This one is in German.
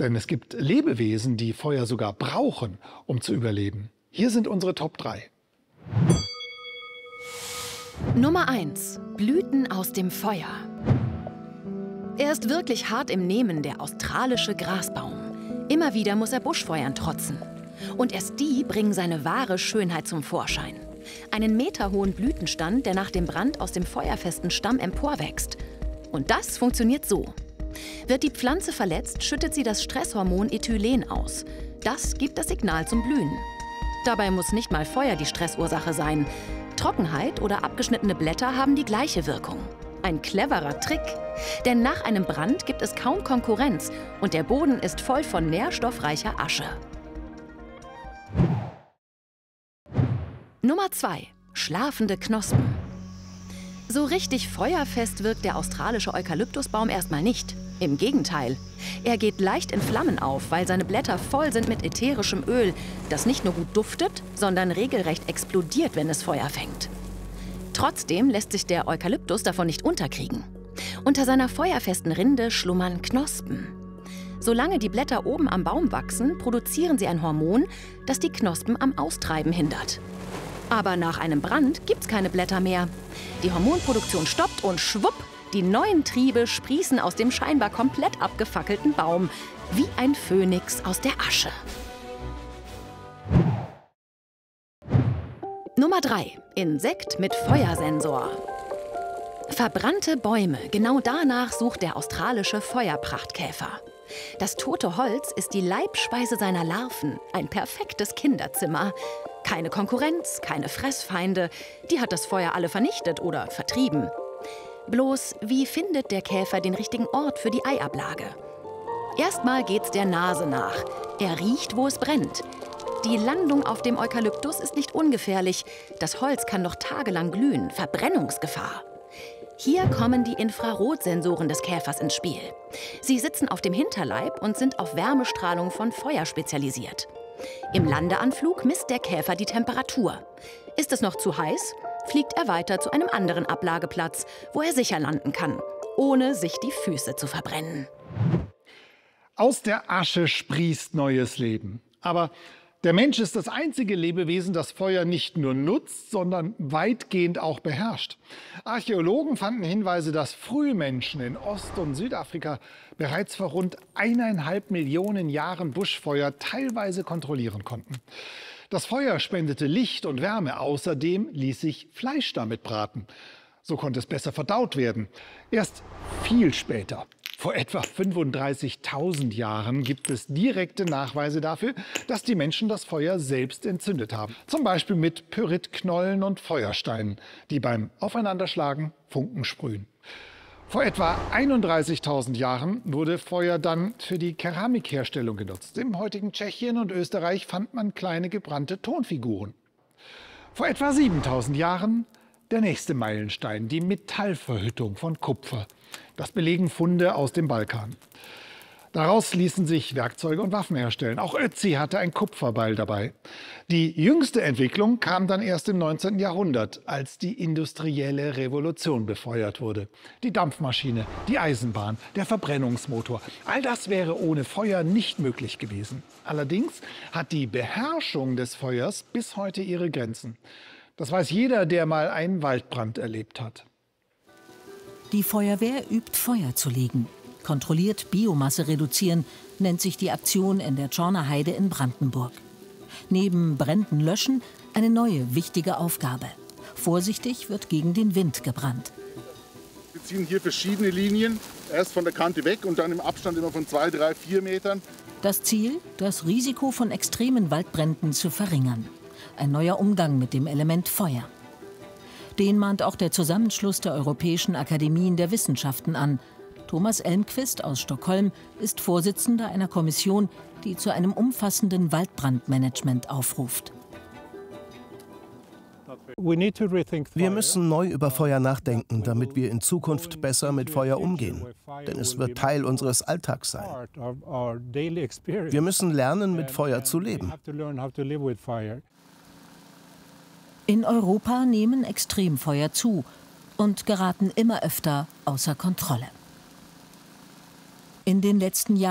Denn es gibt Lebewesen, die Feuer sogar brauchen, um zu überleben. Hier sind unsere Top 3. Nummer 1. Blüten aus dem Feuer. Er ist wirklich hart im Nehmen, der australische Grasbaum. Immer wieder muss er Buschfeuern trotzen. Und erst die bringen seine wahre Schönheit zum Vorschein. Einen meterhohen Blütenstand, der nach dem Brand aus dem feuerfesten Stamm emporwächst. Und das funktioniert so. Wird die Pflanze verletzt, schüttet sie das Stresshormon Ethylen aus. Das gibt das Signal zum Blühen. Dabei muss nicht mal Feuer die Stressursache sein. Trockenheit oder abgeschnittene Blätter haben die gleiche Wirkung. Ein cleverer Trick. Denn nach einem Brand gibt es kaum Konkurrenz und der Boden ist voll von nährstoffreicher Asche. Nummer 2. Schlafende Knospen. So richtig feuerfest wirkt der australische Eukalyptusbaum erstmal nicht. Im Gegenteil. Er geht leicht in Flammen auf, weil seine Blätter voll sind mit ätherischem Öl, das nicht nur gut duftet, sondern regelrecht explodiert, wenn es Feuer fängt. Trotzdem lässt sich der Eukalyptus davon nicht unterkriegen. Unter seiner feuerfesten Rinde schlummern Knospen. Solange die Blätter oben am Baum wachsen, produzieren sie ein Hormon, das die Knospen am Austreiben hindert. Aber nach einem Brand gibt's keine Blätter mehr. Die Hormonproduktion stoppt und schwupp, die neuen Triebe sprießen aus dem scheinbar komplett abgefackelten Baum, wie ein Phönix aus der Asche. Nummer 3. Insekt mit Feuersensor. Verbrannte Bäume, genau danach sucht der australische Feuerprachtkäfer. Das tote Holz ist die Leibspeise seiner Larven, ein perfektes Kinderzimmer. Keine Konkurrenz, keine Fressfeinde, die hat das Feuer alle vernichtet oder vertrieben. Bloß, wie findet der Käfer den richtigen Ort für die Eiablage? Erstmal geht's der Nase nach. Er riecht, wo es brennt. Die Landung auf dem Eukalyptus ist nicht ungefährlich. Das Holz kann noch tagelang glühen, Verbrennungsgefahr. Hier kommen die Infrarotsensoren des Käfers ins Spiel. Sie sitzen auf dem Hinterleib und sind auf Wärmestrahlung von Feuer spezialisiert. Im Landeanflug misst der Käfer die Temperatur. Ist es noch zu heiß, fliegt er weiter zu einem anderen Ablageplatz, wo er sicher landen kann, ohne sich die Füße zu verbrennen. Aus der Asche sprießt neues Leben. Aber der Mensch ist das einzige Lebewesen, das Feuer nicht nur nutzt, sondern weitgehend auch beherrscht. Archäologen fanden Hinweise, dass Frühmenschen in Ost- und Südafrika bereits vor rund 1,5 Millionen Jahren Buschfeuer teilweise kontrollieren konnten. Das Feuer spendete Licht und Wärme, außerdem ließ sich Fleisch damit braten. So konnte es besser verdaut werden. Erst viel später, vor etwa 35.000 Jahren, gibt es direkte Nachweise dafür, dass die Menschen das Feuer selbst entzündet haben. Zum Beispiel mit Pyritknollen und Feuersteinen, die beim Aufeinanderschlagen Funken sprühen. Vor etwa 31.000 Jahren wurde Feuer dann für die Keramikherstellung genutzt. Im heutigen Tschechien und Österreich fand man kleine gebrannte Tonfiguren. Vor etwa 7.000 Jahren der nächste Meilenstein, die Metallverhüttung von Kupfer. Das belegen Funde aus dem Balkan. Daraus ließen sich Werkzeuge und Waffen herstellen. Auch Ötzi hatte ein Kupferbeil dabei. Die jüngste Entwicklung kam dann erst im 19. Jahrhundert, als die industrielle Revolution befeuert wurde. Die Dampfmaschine, die Eisenbahn, der Verbrennungsmotor. All das wäre ohne Feuer nicht möglich gewesen. Allerdings hat die Beherrschung des Feuers bis heute ihre Grenzen. Das weiß jeder, der mal einen Waldbrand erlebt hat. Die Feuerwehr übt, Feuer zu legen. Kontrolliert Biomasse reduzieren, nennt sich die Aktion in der Tschorner Heide in Brandenburg. Neben Bränden löschen eine neue wichtige Aufgabe. Vorsichtig wird gegen den Wind gebrannt. Wir ziehen hier verschiedene Linien, erst von der Kante weg und dann im Abstand immer von 2, 3, 4 Metern. Das Ziel, das Risiko von extremen Waldbränden zu verringern. Ein neuer Umgang mit dem Element Feuer. Den mahnt auch der Zusammenschluss der Europäischen Akademien der Wissenschaften an. Thomas Elmqvist aus Stockholm ist Vorsitzender einer Kommission, die zu einem umfassenden Waldbrandmanagement aufruft. Wir müssen neu über Feuer nachdenken, damit wir in Zukunft besser mit Feuer umgehen. Denn es wird Teil unseres Alltags sein. Wir müssen lernen, mit Feuer zu leben. In Europa nehmen Extremfeuer zu und geraten immer öfter außer Kontrolle. In den letzten Jahren